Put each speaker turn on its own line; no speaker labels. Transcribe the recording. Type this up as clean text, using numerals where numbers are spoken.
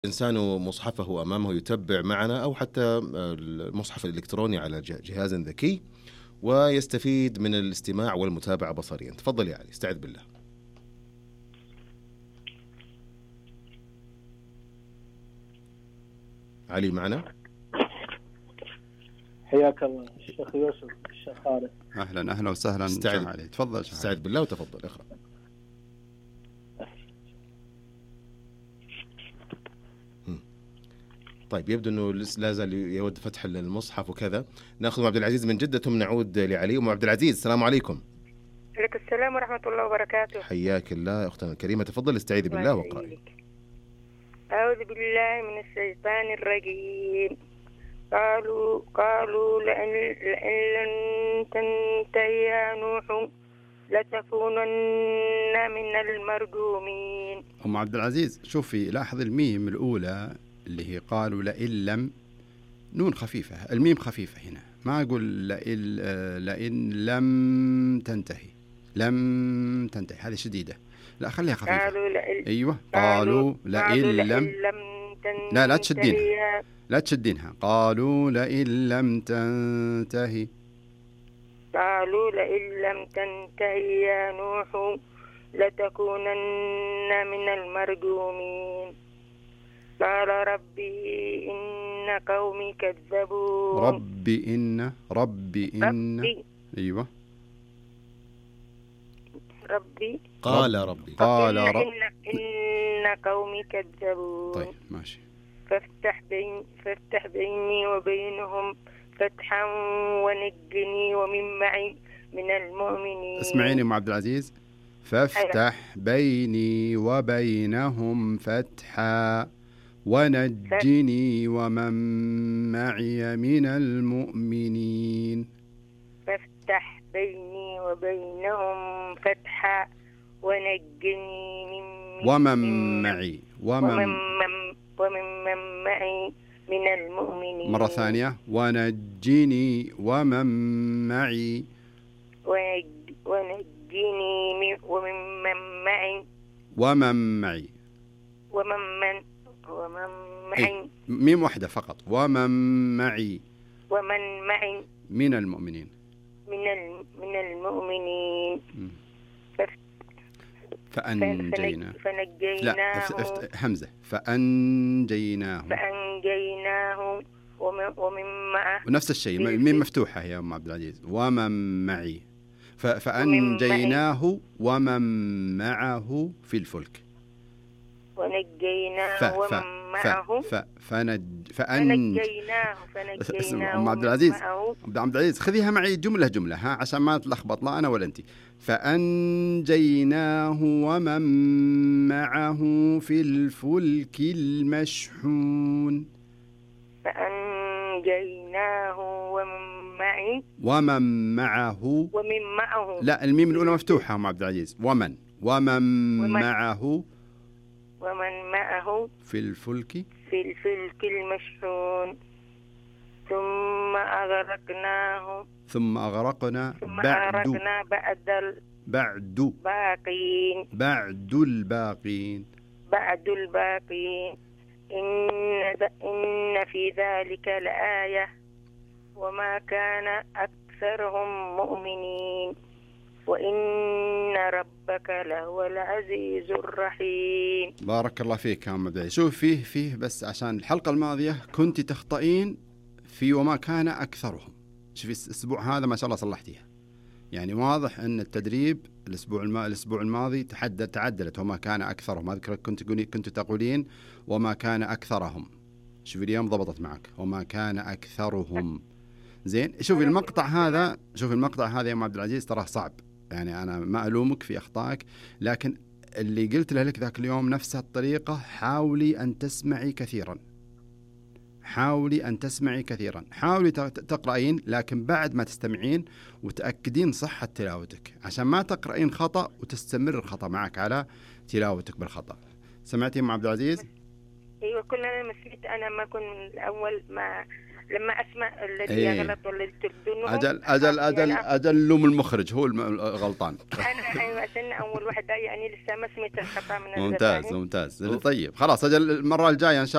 الإنسان مصحفه أمامه يتبع معنا، أو حتى المصحف الإلكتروني على جهاز ذكي، ويستفيد من الاستماع والمتابعة بصريا. تفضل يا علي، استعذ بالله. علي معنا؟
حياك الله الشيخ يوسف، الشيخ خالد.
أهلا وسهلا شيخ علي، تفضل.
استعذ بالله وتفضل اقرأ. طيب، يبدو أنه لا زال يود فتح المصحف وكذا. نأخذ عبد العزيز من جدة ثم نعود لعلي. عبد العزيز، السلام عليكم.
عليكم السلام ورحمة الله وبركاته.
حياك الله أختنا الكريمة، تفضل استعيذي بالله واقرأي.
أعوذ بالله من الشيطان الرجيم. قالوا لئن لم تنتهي يا نوح لتكونن من المرجومين.
أم عبد العزيز، شوفي لاحظ الميم الأولى اللي هي قالوا لئن لم، نون خفيفة، الميم خفيفة هنا، ما أقول لئن لم تنتهي، لم تنتهي هذه شديدة، لا خليها خفيفة. أيوة، قالوا لئن لم لا تشدينها، لا تشدينها. قالوا لئن لم تنتهي،
قالوا لئن لم تنتهي يا نوح لتكونن من المرجومين. قال ربي إن قومي كذبون.
ربي أيوة
ربي
قال
إن قومي كذبون.
طيب ماشي.
فافتح بيني وبينهم فتحا ونجني ومن معي من المؤمنين.
اسمعيني أم عبد العزيز، فافتح بيني وبينهم فتحا ونجني ومن معي من المؤمنين.
فافتح بيني وبينهم فتحا ونجني
ومن معي
من المؤمنين.
مرة ثانية، ونجني ومن معي ومن معي ميم واحدة فقط. ومن معي من المؤمنين.
من المؤمنين.
فأنجيناه. لا همزة. فأنجيناه
ومن معه
ونفس الشيء، الميم مفتوحة يا أم عبد العزيز. ومن معي. فأنجيناه ومن معه في الفلك.
ونجيناه ومن معه
فنجيناه. أم عبد العزيز، خذيها معي جملة ها، عشان ما تلخبط لا أنا ولا أنت. فأنجيناه ومن معه في الفلك المشحون.
فأنجيناه
ومن معه لا، الميم الأولى مفتوحة أم عبد العزيز. ومن معه في الفلك
المشحون. ثم أغرقنا بعد الباقين. إن في ذلك لآية وما كان أكثرهم مؤمنين وإن ربك لهو العزيز الرحيم.
بارك الله فيك يا محمد. شوف فيه بس عشان الحلقة الماضية كنت تخطئين في وما كان أكثرهم. شوفي الأسبوع هذا ما شاء الله صلحتيها، يعني واضح أن التدريب الأسبوع الماضي تعدلت. وما كان أكثرهم، أذكر كنت تقولين وما كان أكثرهم. شوفي اليوم ضبطت معك، وما كان أكثرهم. زين، شوفي المقطع هذا يا أم عبد العزيز تراه صعب، يعني أنا ما ألومك في أخطائك، لكن اللي قلت له لك ذاك اليوم نفس الطريقة. حاولي أن تسمعي كثيرا، حاولي تقرأين، لكن بعد ما تستمعين وتأكدين صحة تلاوتك، عشان ما تقرأين خطأ وتستمر الخطأ معك على تلاوتك بالخطأ. سمعتي أم عبد العزيز؟
ايوه كلنا ما سمعت، انا ما كنت من الاول ما لما اسمع الذي
إيه.
غلط والذي تبدونه
أجل لوم المخرج هو غلطان.
انا ايوه عشان اول واحده يعني لسه ما سمعت الخطا من
ممتاز. طيب خلاص أجل المرة الجاية إن شاء